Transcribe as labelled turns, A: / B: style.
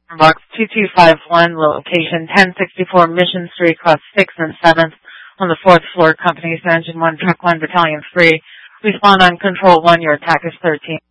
A: Box 2251, location 1064 Mission Street, class 6th and 7th, on the 4th floor, Companies Engine 1, Truck 1, Battalion 3. Respond on Control 1, your attack is 13.